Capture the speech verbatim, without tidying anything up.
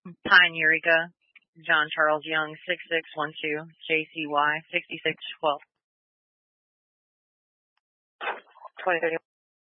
Pine Eureka, John Charles Young, six six one two, J C Y, sixty-six twelve. twenty thirty.